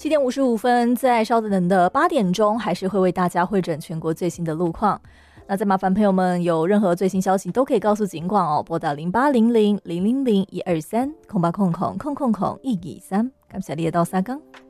7点55分，在稍等的8点钟，还是会为大家汇整全国最新的路况。那再麻烦朋友们有任何最新消息都可以告诉警广哦，拨打0800 000 123 0800 123。感谢你的到三更。